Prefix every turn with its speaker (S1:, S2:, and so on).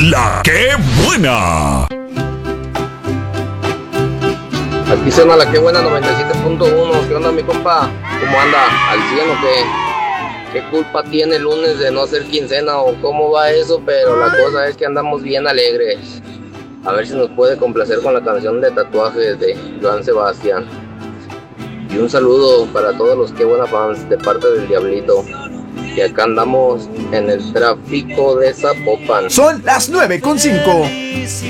S1: La que buena.
S2: Aquí suena la que buena 97.1. ¿Qué onda, mi compa? ¿Cómo anda? ¿Al 100 o qué? ¿Qué culpa tiene el lunes de no ser quincena o cómo va eso? Pero la cosa es que andamos bien alegres. A ver si nos puede complacer con la canción de Tatuajes de Joan Sebastián. Y un saludo para todos los que buena fans de parte del Diablito. Que acá andamos en el tráfico de Zapopan.
S3: Son las 9:05.